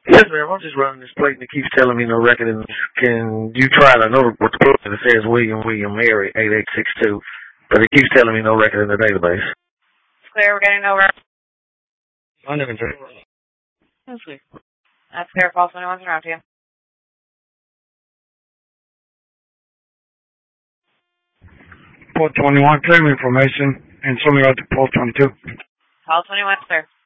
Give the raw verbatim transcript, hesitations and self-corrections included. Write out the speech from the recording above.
Yes, ma'am. I'm just running this plate and it keeps telling me no record. And can you try to know what the plate that says William William Mary eight eight six two, but it keeps telling me no record in the database. It's clear. We're getting no record. I never did. That's clear. That's clear. False anyone's around to you. Port twenty-one, claim information and show me out to Port twenty-two. Call twenty-one, sir.